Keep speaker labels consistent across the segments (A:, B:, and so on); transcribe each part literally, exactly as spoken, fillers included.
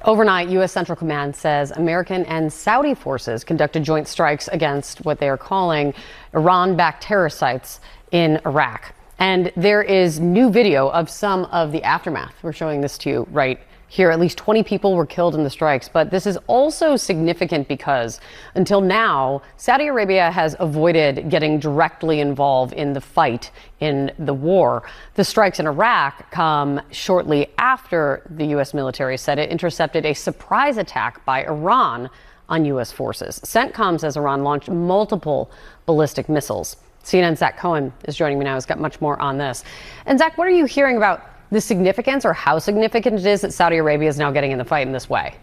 A: Overnight, U S Central Command says American and Saudi forces conducted joint strikes against what they are calling Iran-backed terror sites in Iraq. And there is new video of some of the aftermath. We're showing this to you right here. At least twenty people were killed in the strikes. But this is also significant because until now, Saudi Arabia has avoided getting directly involved in the fight in the war. The strikes in Iraq come shortly after the U S military said it intercepted a surprise attack by Iran on U S forces. CENTCOM says Iran launched multiple ballistic missiles. C N N's Zach Cohen is joining me now. He's got much more on this. And Zach, what are you hearing about the significance or how significant it is that Saudi Arabia is now getting in the fight in this way?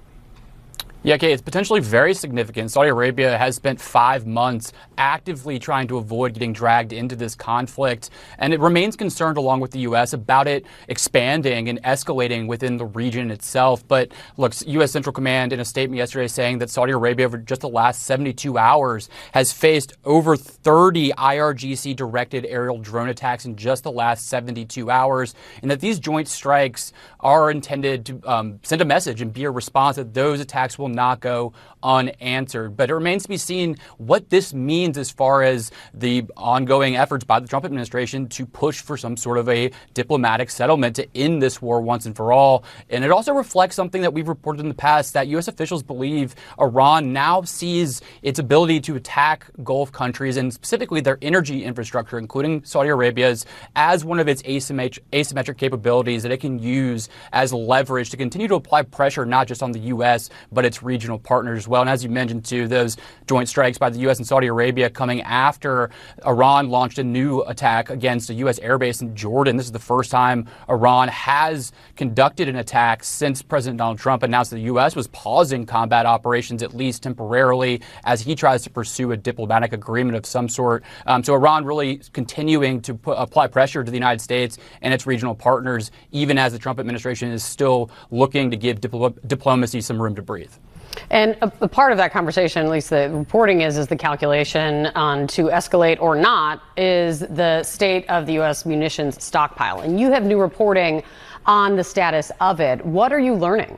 B: Yeah, Kate, it's potentially very significant. Saudi Arabia has spent five months actively trying to avoid getting dragged into this conflict, and it remains concerned, along with the U S, about it expanding and escalating within the region itself. But look, U S Central Command in a statement yesterday saying that Saudi Arabia, over just the last seventy-two hours, has faced over thirty I R G C-directed aerial drone attacks in just the last seventy-two hours, and that these joint strikes are intended to um, send a message and be a response that those attacks will not go unanswered. But it remains to be seen what this means as far as the ongoing efforts by the Trump administration to push for some sort of a diplomatic settlement to end this war once and for all. And it also reflects something that we've reported in the past, that U S officials believe Iran now sees its ability to attack Gulf countries and specifically their energy infrastructure, including Saudi Arabia's, as one of its asymmetric, asymmetric capabilities that it can use as leverage to continue to apply pressure not just on the U S, but its regional partners as well. And as you mentioned, too, those joint strikes by the U S and Saudi Arabia coming after Iran launched a new attack against a U S airbase in Jordan. This is the first time Iran has conducted an attack since President Donald Trump announced that the U S was pausing combat operations, at least temporarily, as he tries to pursue a diplomatic agreement of some sort. Um, so Iran really continuing to put, apply pressure to the United States and its regional partners, even as the Trump administration is still looking to give diplo- diplomacy some room to breathe.
A: And a, a part of that conversation, at least the reporting is, is the calculation on to escalate or not is the state of the U S munitions stockpile. And you have new reporting on the status of it. What are you learning?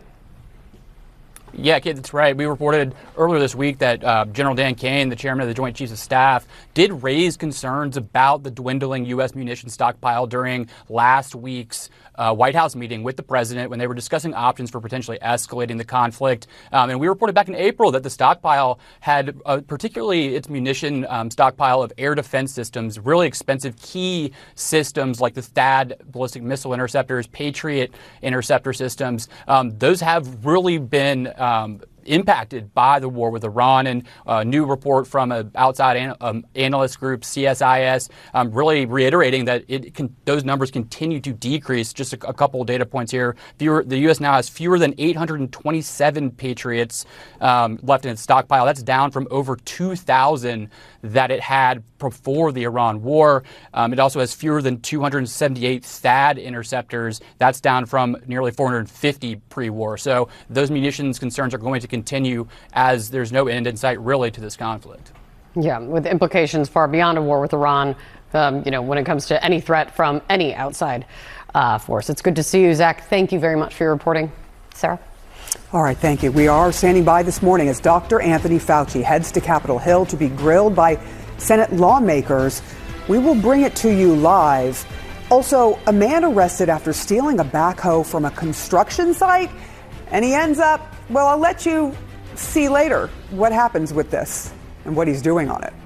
B: Yeah, Kate, that's right. We reported earlier this week that uh, General Dan Kane, the chairman of the Joint Chiefs of Staff, did raise concerns about the dwindling U S munitions stockpile during last week's uh, White House meeting with the president when they were discussing options for potentially escalating the conflict. Um, and we reported back in April that the stockpile had, uh, particularly its munition um, stockpile of air defense systems, really expensive key systems like the THAAD ballistic missile interceptors, Patriot interceptor systems. Um, those have really been Um, impacted by the war with Iran. And a new report from an outside an, um, analyst group, C S I S, um, really reiterating that it can, those numbers continue to decrease. Just a, a couple of data points here. Fewer, the U S now has fewer than eight hundred twenty-seven Patriots um, left in its stockpile. That's down from over two thousand that it had before the Iran war. Um, it also has fewer than two hundred seventy-eight THAAD interceptors. That's down from nearly four hundred fifty pre-war. So those munitions concerns are going to continue as there's no end in sight really to this conflict.
A: Yeah, with implications far beyond a war with Iran, um, you know, when it comes to any threat from any outside uh, force. It's good to see you, Zach. Thank you very much for your reporting. Sarah?
C: All right, thank you. We are standing by this morning as Doctor Anthony Fauci heads to Capitol Hill to be grilled by Senate lawmakers. We will bring it to you live. Also, a man arrested after stealing a backhoe from a construction site, and he ends up, well, I'll let you see later what happens with this and what he's doing on it.